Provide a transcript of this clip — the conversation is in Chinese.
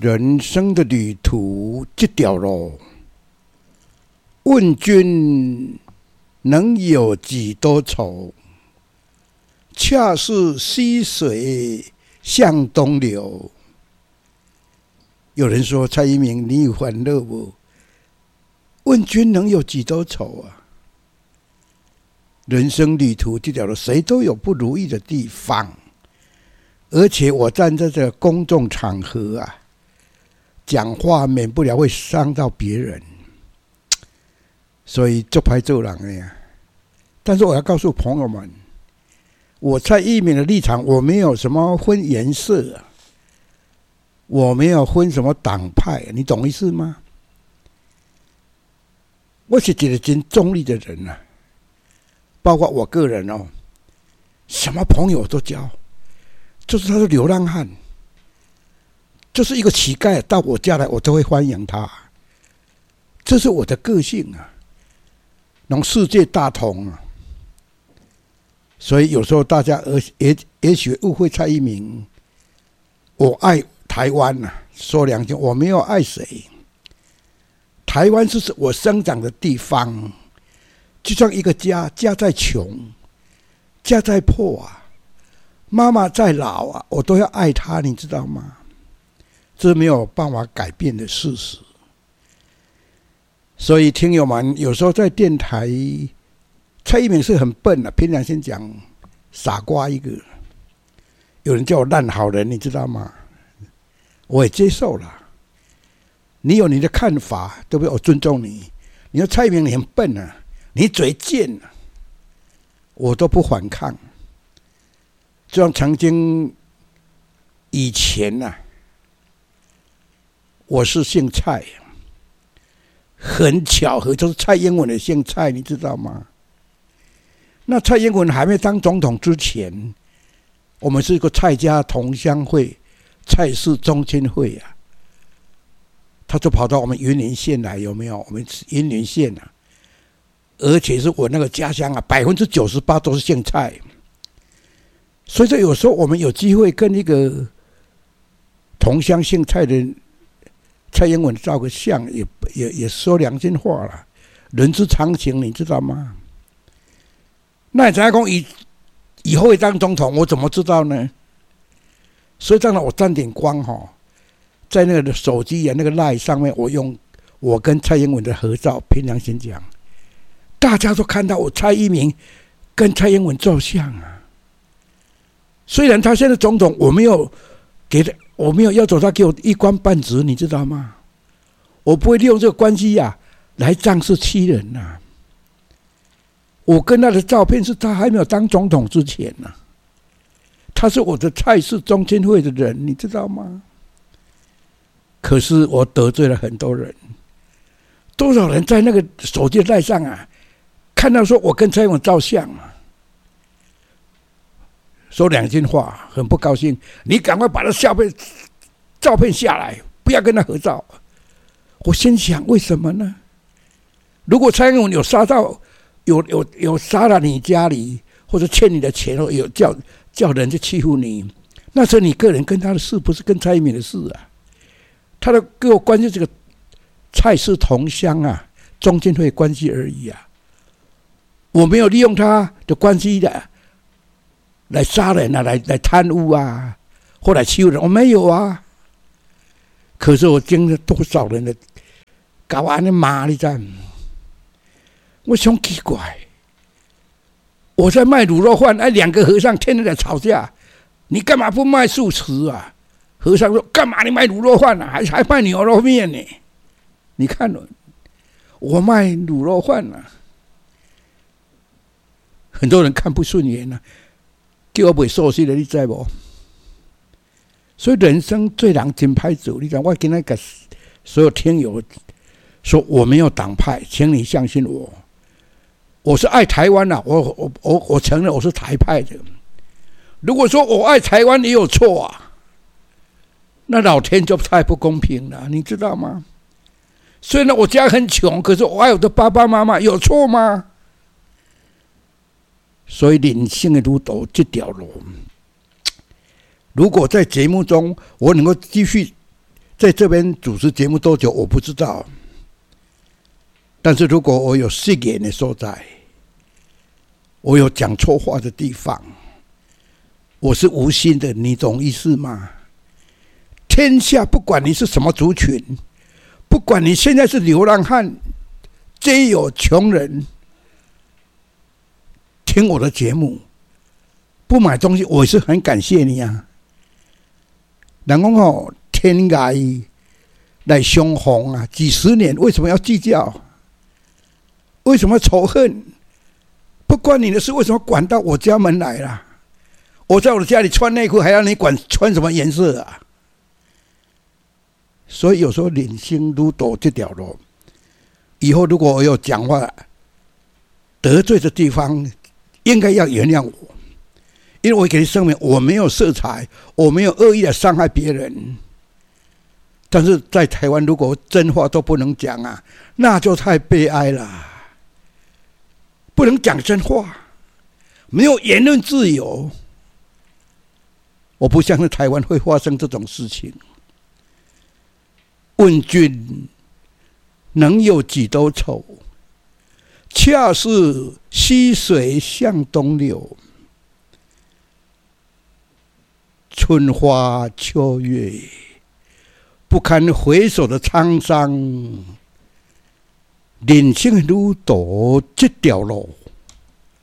人生的旅途这条路，问君能有几多愁？恰似溪水向东流。有人说蔡英文你有烦恼无？问君能有几多愁啊？人生旅途这条路，谁都有不如意的地方，而且我站在这个公众场合啊，讲话免不了会伤到别人，所以做歹做人的呀。但是我要告诉朋友们，我蔡英文的立场，我没有什么分颜色啊，我没有分什么党派，你懂意思吗？我是一个真中立的人啊，包括我个人哦，什么朋友都交，就是他是流浪汉，就是一个乞丐到我家来，我都会欢迎他，这是我的个性啊，让世界大同啊。所以有时候大家也许误会蔡英文，我爱台湾啊，说良心，我没有爱谁。台湾是我生长的地方，就像一个家，家再穷，家再破啊，妈妈再老啊，我都要爱她，你知道吗？这是没有办法改变的事实。所以听友们有时候在电台，蔡英文是很笨啊，凭良心讲，傻瓜一个。有人叫我烂好人，你知道吗？我也接受了。你有你的看法，对不对？我尊重你。你说蔡英文你很笨啊，你嘴贱啊，我都不反抗。就像曾经以前啊，我是姓蔡，很巧合，就是蔡英文的姓蔡，你知道吗？那蔡英文还没当总统之前，我们是一个蔡家同乡会、蔡氏宗亲会啊。他就跑到我们云林县来，有没有？我们云林县啊，而且是我那个家乡啊，98%都是姓蔡。所以说有时候我们有机会跟一个同乡姓蔡的蔡英文照个相，也说良心话了，人之常情，你知道吗？那你怎样讲以后会当总统，我怎么知道呢？所以当然我沾点光哈。在那个手机啊，那个 LINE 上面，我跟蔡英文的合照，凭良心讲，大家都看到我蔡英文跟蔡英文照相啊。虽然他现在总统，我没有要求他给我一官半职，你知道吗？我不会利用这个关系啊来仗势欺人呐、啊。我跟他的照片是他还没有当总统之前呐、啊，他是我的蔡氏宗亲会的人，你知道吗？可是我得罪了很多人，多少人在那个手机带上啊，看到说我跟蔡英文照相啊，说两句话，很不高兴，你赶快把他照片下来，不要跟他合照。我心想，为什么呢？如果蔡英文有杀到有杀了你家里，或者欠你的钱，或有叫人去欺负你，那是你个人跟他的事，不是跟蔡英文的事啊。他的跟我关系这个蔡氏同乡啊，中间会关系而已啊。我没有利用他的关系的来杀人啊，来贪污啊，或来欺负人，我没有啊。可是我经历多少人的搞安的骂你知道？我想奇怪，我在卖卤肉饭，两个和尚天天在吵架，你干嘛不卖素食啊？和尚说：“干嘛你卖卤肉饭啊？还卖牛肉面呢？你看了，我卖卤肉饭啊，很多人看不顺眼啊，叫我卖寿司的，你知不？所以人生最人真歹做。你讲我今天跟所有听友说，我没有党派，请你相信我，我是爱台湾啊，我承认我是台派的。如果说我爱台湾也有错啊。”那老天就太不公平了，你知道吗？虽然我家很穷，可是我爱我的爸爸妈妈，有错吗？所以人生的路走这条路，如果在节目中我能够继续在这边主持节目多久我不知道，但是如果我有失言的所在，我有讲错话的地方，我是无心的，你懂意思吗？天下不管你是什么族群，不管你现在是流浪汉，皆有穷人听我的节目，不买东西，我是很感谢你啊。人讲天涯来相逢啊，几十年为什么要计较？为什么仇恨？不关你的事，为什么管到我家门来了？我在我的家里穿内裤，还要你管穿什么颜色啊？所以有时候人生如斗这条路，以后如果我有讲话得罪的地方，应该要原谅我，因为我给你声明，我没有色彩，我没有恶意的伤害别人。但是在台湾，如果真话都不能讲啊，那就太悲哀了。不能讲真话，没有言论自由，我不相信台湾会发生这种事情。问君能有几多愁？恰似溪水向东流，春花秋月，不堪回首的沧桑。人生如渡这条路，